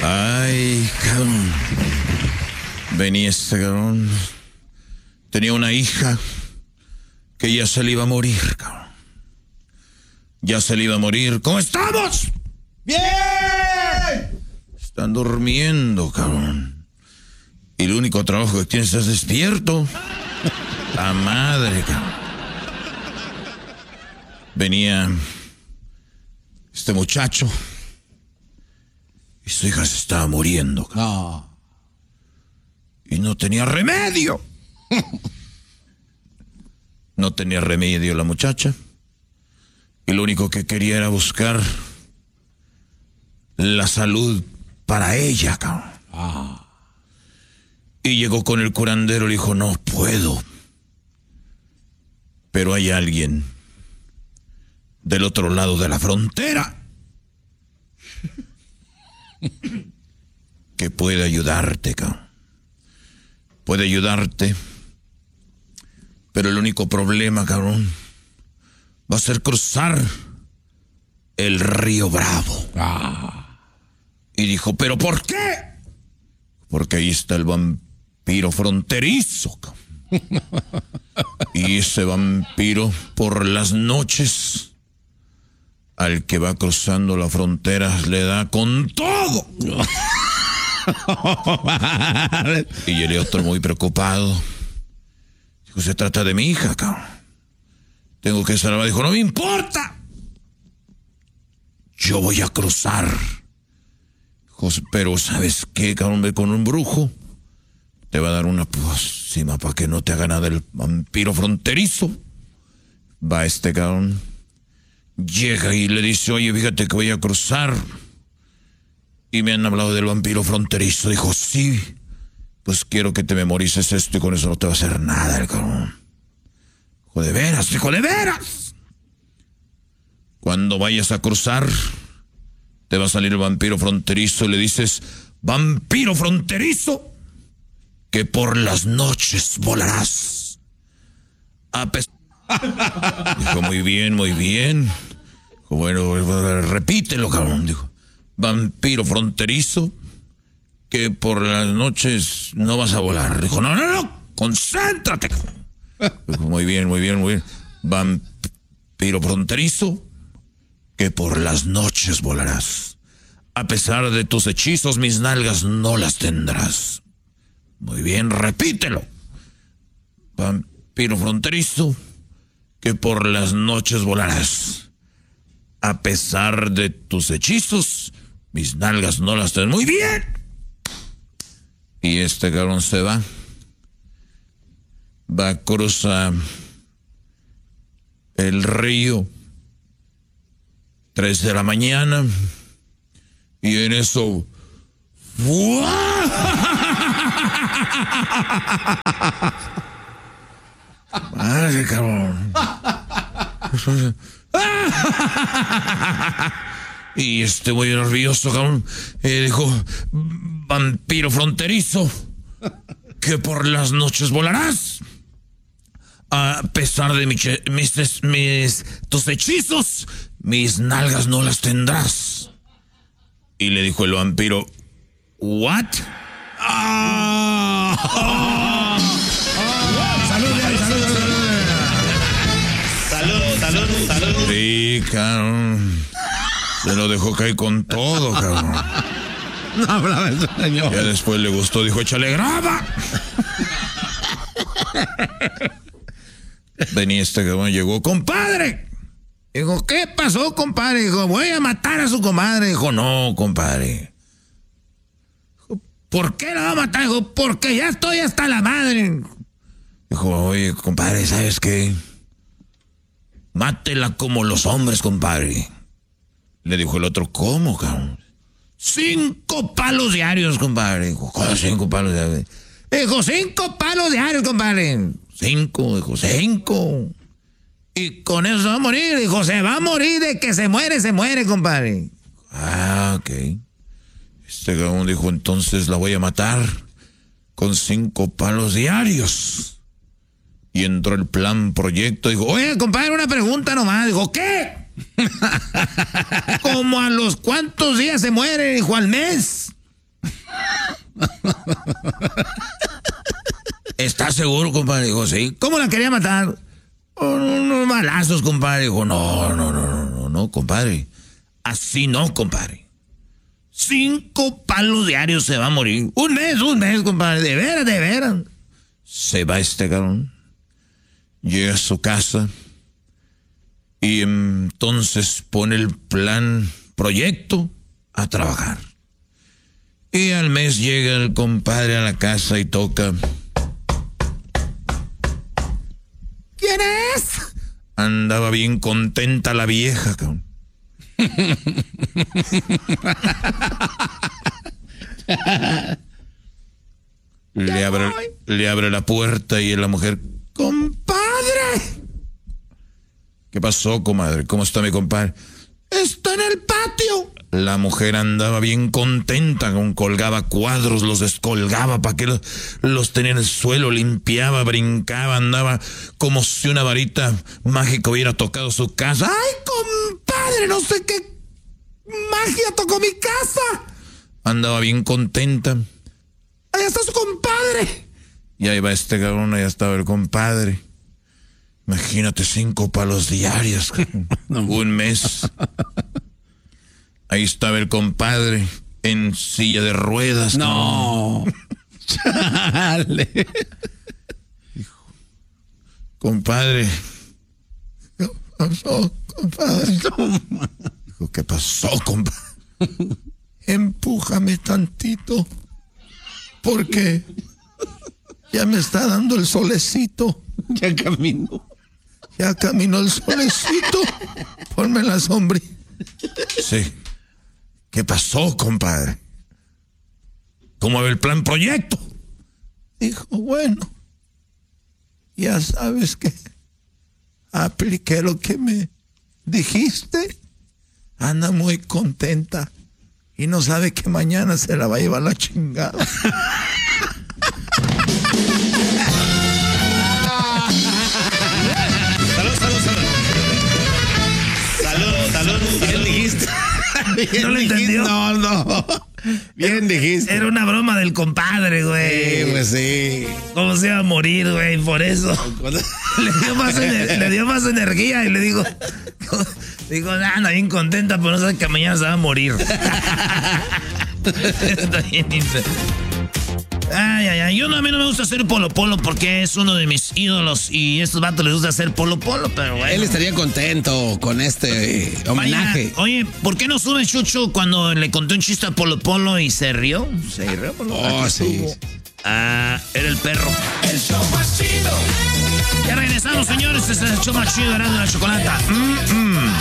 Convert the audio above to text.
Ay, cabrón. Venía este cabrón. Tenía una hija que ya se le iba a morir, cabrón. Ya se le iba a morir. ¿Cómo estamos? ¡Bien! Están durmiendo, cabrón. Y el único trabajo que tienes es despierto. La madre, cabrón. Venía este muchacho y su hija se estaba muriendo, cabrón. No. Y no tenía remedio. No tenía remedio la muchacha. Y lo único que quería era buscar la salud para ella, cabrón. Y llegó con el curandero y le dijo, no puedo. Pero hay alguien del otro lado de la frontera que puede ayudarte, cabrón. Puede ayudarte. Pero el único problema, cabrón, va a ser cruzar el río Bravo. Y dijo, ¿pero por qué? Porque ahí está el vampiro fronterizo, cabrón. Y ese vampiro por las noches al que va cruzando la frontera le da con todo. Y el otro muy preocupado. Dijo, se trata de mi hija, cabrón. Tengo que salvar. Dijo, no me importa. Yo voy a cruzar. Dijo, pero ¿sabes qué, cabrón? Ve con un brujo. Te va a dar una pócima para que no te haga nada el vampiro fronterizo. Va este cabrón. Llega y le dice, oye, fíjate que voy a cruzar. Y me han hablado del vampiro fronterizo. Dijo, sí, pues quiero que te memorices esto y con eso no te va a hacer nada el cabrón. Hijo de veras, hijo de veras. Cuando vayas a cruzar, te va a salir el vampiro fronterizo y le dices, vampiro fronterizo, que por las noches volarás. Dijo, muy bien, muy bien. Dijo, bueno, repítelo, cabrón. Dijo, vampiro fronterizo, que por las noches no vas a volar. Dijo, no, concéntrate. Dijo, muy bien, muy bien, muy bien. Vampiro fronterizo, que por las noches volarás. A pesar de tus hechizos, mis nalgas no las tendrás. Muy bien, repítelo. Vampiro fronterizo, que por las noches volarás. A pesar de tus hechizos, mis nalgas no las tendrás. Muy bien. Y este cabrón se va. Va a cruzar el río. 3 de la mañana. Y en eso... Madre, cabrón. Y muy nervioso, cabrón. Dijo, vampiro fronterizo, que por las noches volarás. A pesar de tus hechizos, mis nalgas no las tendrás. Y le dijo el vampiro, ¿what? Salud. Sí, cabrón. Se lo dejó caer con todo, cabrón. No hablaba el señor. Ya después le gustó, dijo, échale grava. Venía este cabrón, llegó, compadre. Dijo, ¿qué pasó, compadre? Dijo, voy a matar a su comadre. Dijo, no, compadre. Dijo, ¿por qué la va a matar? Dijo, porque ya estoy hasta la madre. Dijo, oye, compadre, ¿sabes qué? Mátela como los hombres, compadre. Le dijo el otro, ¿cómo, cabrón? 5 palos diarios, compadre. Dijo, ¿cómo 5 palos diarios? Dijo, 5 palos diarios, compadre. 5, dijo, 5. Y con eso se va a morir. Dijo, se va a morir de que se muere, compadre. Ah, ok. Este cabrón dijo, entonces la voy a matar con 5 palos diarios. Y entró el plan proyecto. Dijo, oye, compadre, una pregunta nomás. Dijo, ¿qué? ¿Como a los cuántos días se muere? Dijo, al mes. ¿Estás seguro, compadre? Dijo, sí. ¿Cómo la quería matar? Unos balazos, compadre. Dijo, no, compadre. Así no, compadre. 5 palos diarios se va a morir. Un mes, compadre. De veras. Se va este cabrón. Llega a su casa. Y entonces pone el proyecto a trabajar. Y al mes llega el compadre a la casa y toca. ¿Quién es? Andaba bien contenta la vieja, cabrón. Le abre la puerta y la mujer, ¡compadre! ¿Qué pasó, comadre? ¿Cómo está mi compadre? Está en el patio. La mujer andaba bien contenta, colgaba cuadros, los descolgaba para que los tenía en el suelo, limpiaba, brincaba, andaba como si una varita mágica hubiera tocado su casa. ¡Ay, compadre! No sé qué magia tocó mi casa. Andaba bien contenta. ¡Allá está su compadre! Y ahí va este cabrón, allá estaba el compadre. Imagínate, 5 palos diarios. Un mes. Ahí estaba el compadre en silla de ruedas. No. Chale. Compadre. ¿Qué pasó, compadre? Dijo, ¿qué pasó, compadre? Empújame tantito. Porque ya me está dando el solecito. Ya caminó. Ya caminó el solecito. Ponme la sombrilla. Sí. ¿Qué pasó, compadre? ¿Cómo va el plan proyecto? Dijo, bueno, ya sabes que apliqué lo que me dijiste. Anda muy contenta y no sabe que mañana se la va a llevar la chingada. Salud. Bien dijiste. ¿No lo entendió? No. Bien dijiste. Era una broma del compadre, güey. Sí, pues sí. ¿Cómo se iba a morir, güey? Por eso. le dio más energía y le digo, anda bien contenta, pero no sabe que mañana se va a morir. Está bien. Ay. A mí no me gusta hacer polo porque es uno de mis ídolos y a estos vatos les gusta hacer polo, pero bueno. Él estaría contento con este homenaje. Vaya, oye, ¿por qué no sube Chucho cuando le conté un chiste a Polo y se rió? Se rió Polo. Oh, sí. Era el perro. El show más chido. Ya regresamos, señores. Este es el show más chido de la chocolata.